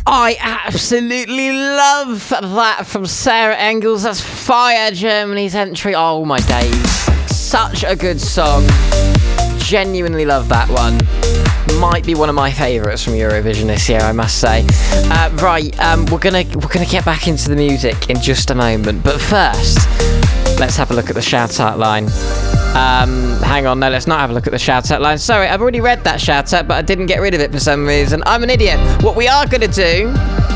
I absolutely love that from Sarah Engels. That's Fire, Germany's entry. Oh my days. Such a good song. Genuinely love that one. Might be one of my favourites from Eurovision this year, I must say. We're gonna get back into the music in just a moment, but first, let's have a look at the shout-out line. Hang on, no, let's not have a look at the shout-out line. Sorry, I've already read that shout-out, but I didn't get rid of it for some reason. I'm an idiot. What we are gonna do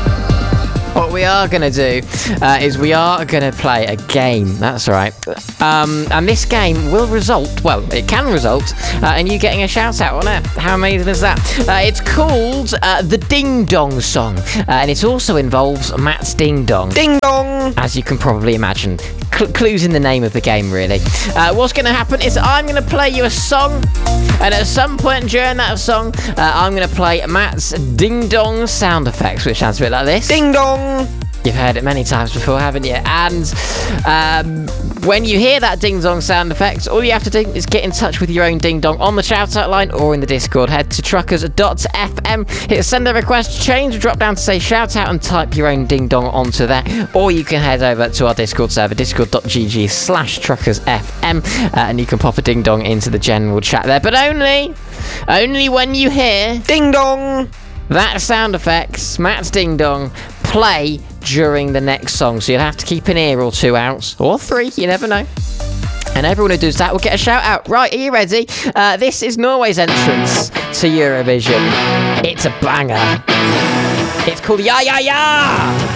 is we are going to play a game. That's right. And this game will result, well, it can result in you getting a shout out on air. How amazing is that? It's called the Ding Dong Song. And it also involves Matt's Ding Dong. Ding Dong! As you can probably imagine. Clues in the name of the game, really. What's going to happen is I'm going to play you a song. And at some point during that song, I'm going to play Matt's Ding Dong sound effects, which sounds a bit like this. Ding Dong! You've heard it many times before, haven't you? And when you hear that Ding Dong sound effect, all you have to do is get in touch with your own Ding Dong on the shout-out line or in the Discord. Head to truckers.fm, hit send a request, change, drop down to say shout-out and type your own Ding Dong onto there. Or you can head over to our Discord server, discord.gg/truckersfm, and you can pop a Ding Dong into the general chat there. But only when you hear Ding Dong, that sound effects, Matt's Ding Dong, play during the next song. So you'll have to keep an ear or two out, or three, you never know. And everyone who does that will get a shout out. Right, are you ready? This is Norway's entrance to Eurovision. It's a banger. It's called Ya Ya Ya!